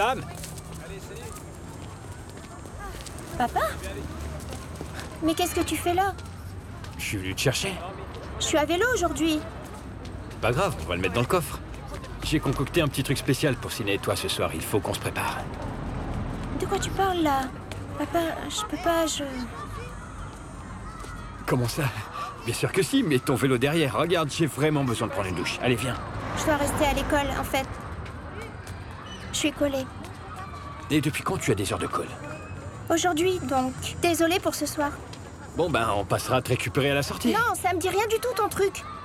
Sam? Papa? Mais qu'est-ce que tu fais là? Je suis venu te chercher. Je suis à vélo aujourd'hui. Pas grave, on va le mettre dans le coffre. J'ai concocté un petit truc spécial pour Ciné et toi ce soir, il faut qu'on se prépare. De quoi tu parles là? Papa, je peux pas, Comment ça? Bien sûr que si, mets ton vélo derrière. Regarde, j'ai vraiment besoin de prendre une douche. Allez, viens. Je dois rester à l'école, en fait. Je suis collée. Et depuis quand tu as des heures de colle? Aujourd'hui, donc. Désolée pour ce soir. Bon ben, on passera te récupérer à la sortie. Non, ça me dit rien du tout ton truc.